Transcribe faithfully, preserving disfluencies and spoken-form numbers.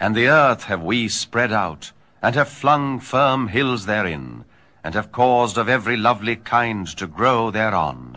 And the earth have we spread out, and have flung firm hills therein, and have caused of every lovely kind to grow thereon.